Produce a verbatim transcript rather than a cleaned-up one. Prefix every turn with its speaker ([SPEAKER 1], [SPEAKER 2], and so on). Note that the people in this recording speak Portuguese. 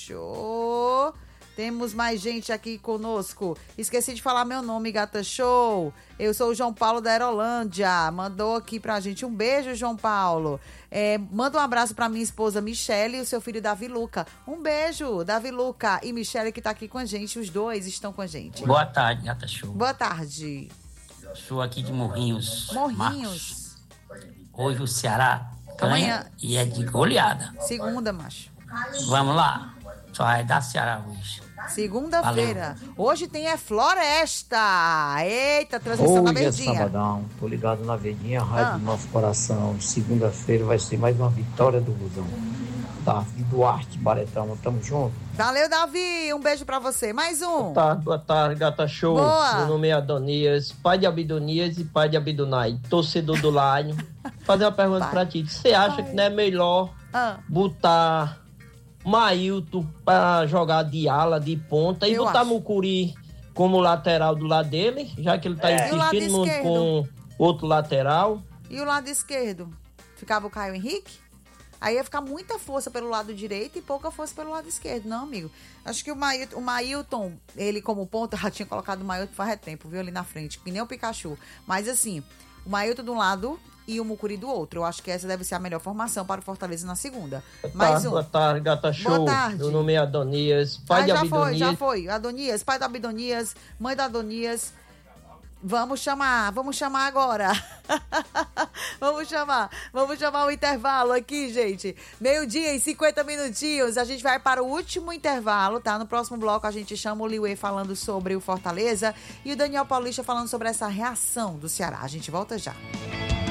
[SPEAKER 1] Show. Temos mais gente aqui conosco. Esqueci de falar meu nome, Gata Show. Eu sou o João Paulo da Aerolândia. Mandou aqui pra gente. Um beijo, João Paulo. É, manda um abraço pra minha esposa Michele e o seu filho Davi Luca. Um beijo, Davi Luca e Michele, que tá aqui com a gente. Os dois estão com a gente.
[SPEAKER 2] Boa tarde, Gata Show.
[SPEAKER 1] Boa tarde.
[SPEAKER 2] Sou aqui de Morrinhos.
[SPEAKER 1] Morrinhos.
[SPEAKER 2] Marcos. Hoje o Ceará
[SPEAKER 1] Amanhã.
[SPEAKER 2] ganha e é de goleada.
[SPEAKER 1] Segunda, macho.
[SPEAKER 2] Vamos lá. Só vai dar Ceará hoje.
[SPEAKER 1] Segunda-feira. Hoje tem é Floresta. Eita, transmissão da
[SPEAKER 3] Hoje é
[SPEAKER 1] Verdinha.
[SPEAKER 3] sabadão, tô ligado na Verdinha, rádio
[SPEAKER 1] Ah.
[SPEAKER 3] do nosso coração. Segunda-feira vai ser mais uma vitória do Busão. Davi Duarte, Baretão, tamo junto.
[SPEAKER 1] Valeu, Davi. Um beijo pra você. Mais um.
[SPEAKER 4] Boa tarde, boa tarde, Gata Show.
[SPEAKER 1] Boa.
[SPEAKER 4] Meu nome é Adonias, pai de Abidonias e pai de Abidonai, torcedor do Lion. Fazer uma pergunta
[SPEAKER 1] Pai.
[SPEAKER 4] pra ti. Você acha
[SPEAKER 1] Pai.
[SPEAKER 4] que não é melhor
[SPEAKER 1] Ah.
[SPEAKER 4] botar Mailton pra jogar de ala, de ponta, e
[SPEAKER 1] Eu
[SPEAKER 4] botar
[SPEAKER 1] acho.
[SPEAKER 4] Mucuri como lateral do lado dele, já que ele tá
[SPEAKER 1] E o lado
[SPEAKER 4] insistindo no-
[SPEAKER 1] esquerdo?
[SPEAKER 4] com outro lateral?
[SPEAKER 1] E o lado esquerdo? Ficava o Caio Henrique? Aí ia ficar muita força pelo lado direito e pouca força pelo lado esquerdo. Não, amigo. Acho que o Mailton, o Mailton, ele como ponta, já tinha colocado o Mailton faz tempo, viu? Ali na frente, que nem o Pikachu. Mas assim, o Mailton de um lado e o Mucuri do outro. Eu acho que essa deve ser a melhor formação para o Fortaleza na segunda. Mais
[SPEAKER 4] Tá,
[SPEAKER 1] um.
[SPEAKER 4] boa tarde, Gata Show.
[SPEAKER 1] Boa tarde.
[SPEAKER 4] Meu nome é Adonias, pai
[SPEAKER 1] Ah,
[SPEAKER 4] de
[SPEAKER 1] já foi,
[SPEAKER 4] Abidonias.
[SPEAKER 1] já foi. Adonias, pai do Abidonias, mãe do Adonias. Vamos chamar, vamos chamar agora. Vamos chamar, vamos chamar o intervalo aqui, gente. Meio-dia e cinquenta minutinhos. A gente vai para o último intervalo, tá? No próximo bloco a gente chama o Liuê falando sobre o Fortaleza e o Daniel Paulista falando sobre essa reação do Ceará. A gente volta já.